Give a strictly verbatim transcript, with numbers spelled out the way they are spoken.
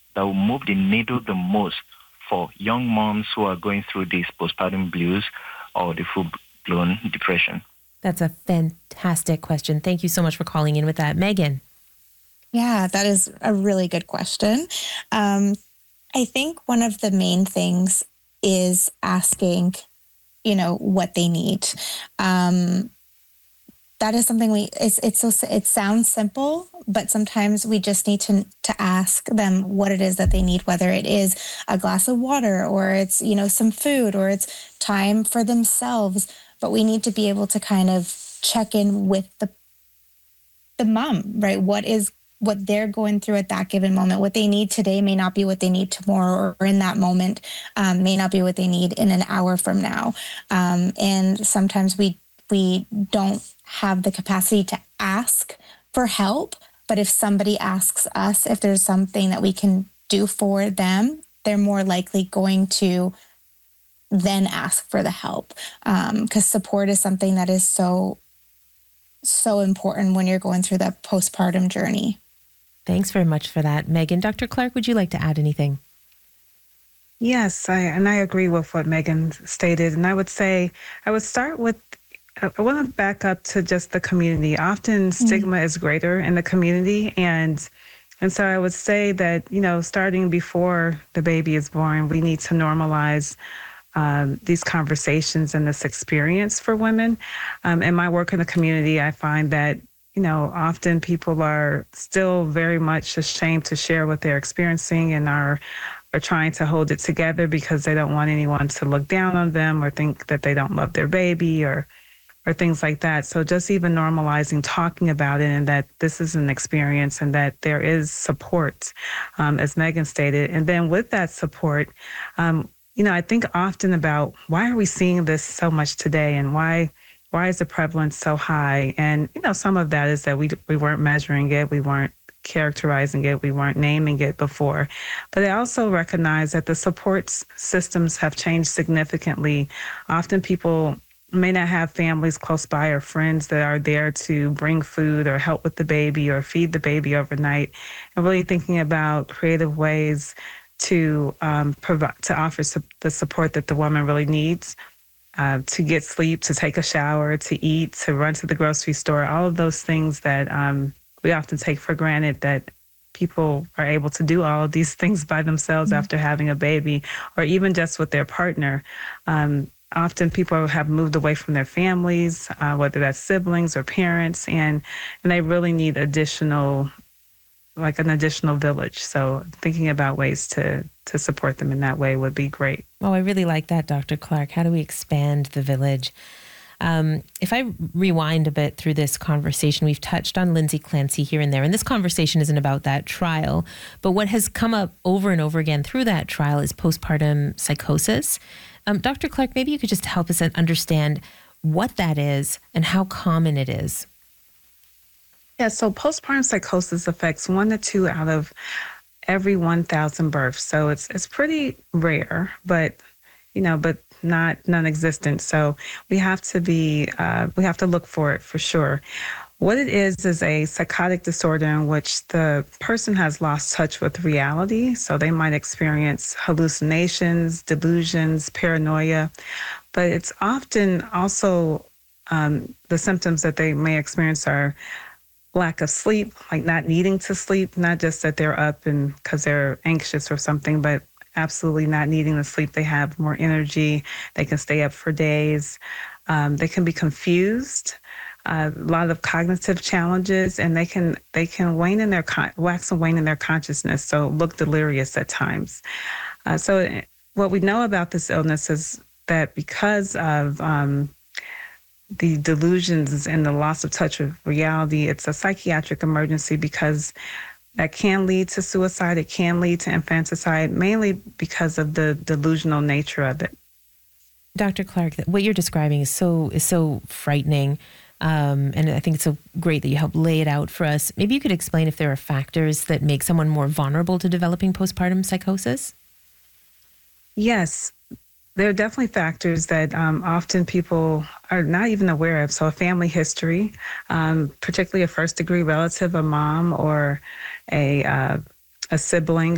that will move the needle the most for young moms who are going through this postpartum blues or the full-blown depression? That's a fantastic question. Thank you so much for calling in with that. Megan. Yeah, that is a really good question. Um, I think one of the main things is asking, you know, what they need. Um, that is something we, it's, it's, so, it sounds simple, but sometimes we just need to, to ask them what it is that they need, whether it is a glass of water or it's, you know, some food or it's time for themselves. But we need to be able to kind of check in with the, the mom, right? What is, what they're going through at that given moment. What they need today may not be what they need tomorrow, or in that moment um, may not be what they need in an hour from now. Um, and sometimes we we don't have the capacity to ask for help, but if somebody asks us if there's something that we can do for them, they're more likely going to then ask for the help, because um, support is something that is so, so important when you're going through that postpartum journey. Thanks very much for that, Megan. Doctor Clark, would you like to add anything? Yes, I, and I agree with what Megan stated. And I would say, I would start with, I want to back up to just the community. Often stigma mm-hmm. is greater in the community. And and so I would say that, you know, starting before the baby is born, we need to normalize um, these conversations and this experience for women. Um, in my work in the community, I find that, you know, often people are still very much ashamed to share what they're experiencing and are are trying to hold it together because they don't want anyone to look down on them or think that they don't love their baby or or things like that. So just even normalizing talking about it and that this is an experience and that there is support, um, as Megan stated. And then with that support, um, you know, I think often about why are we seeing this so much today and why why is the prevalence so high? And, you know, some of that is that we we weren't measuring it, we weren't characterizing it, we weren't naming it before. But I also recognize that the support systems have changed significantly. Often people may not have families close by or friends that are there to bring food or help with the baby or feed the baby overnight, and really thinking about creative ways to um, provide, to offer su- the support that the woman really needs, uh, to get sleep, to take a shower, to eat, to run to the grocery store, all of those things that um, we often take for granted that people are able to do all of these things by themselves mm-hmm. after having a baby, or even just with their partner. Um, Often people have moved away from their families, uh, whether that's siblings or parents, and, and they really need additional, like an additional village. So thinking about ways to, to support them in that way would be great. Oh, I really like that, Doctor Clark. How do we expand the village? Um, if I rewind a bit through this conversation, we've touched on Lindsay Clancy here and there, and this conversation isn't about that trial, but what has come up over and over again through that trial is postpartum psychosis. Um, Doctor Clark, maybe you could just help us understand what that is and how common it is. Yeah, so postpartum psychosis affects one to two out of every one thousand births. So it's it's pretty rare, but, you know, but not non-existent. So we have to be, uh, we have to look for it for sure. What it is is a psychotic disorder in which the person has lost touch with reality. So they might experience hallucinations, delusions, paranoia, but it's often also um, the symptoms that they may experience are lack of sleep, like not needing to sleep, not just that they're up and because they're anxious or something, but absolutely not needing the sleep. They have more energy. They can stay up for days. Um, they can be confused. Uh, a lot of cognitive challenges, and they can they can wane in their con- wax and wane in their consciousness, so look delirious at times. Uh, so what we know about this illness is that because of um, the delusions and the loss of touch with reality, it's a psychiatric emergency because that can lead to suicide. It can lead to infanticide, mainly because of the delusional nature of it. Doctor Clark, what you're describing is so is so frightening. Um, and I think it's so great that you help lay it out for us. Maybe you could explain if there are factors that make someone more vulnerable to developing postpartum psychosis? Yes, there are definitely factors that um, often people are not even aware of. So a family history, um, particularly a first-degree relative, a mom or a uh, a sibling